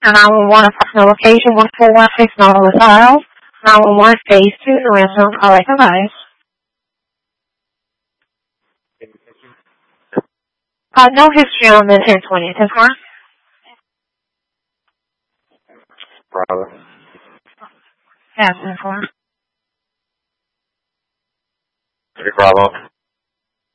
911 approximate location 1416 Nautilus Isles. 911 phase 2, the ransom are recognized. No history on the 1020. 10-4. Bravo. Yeah, 10-4. Bravo.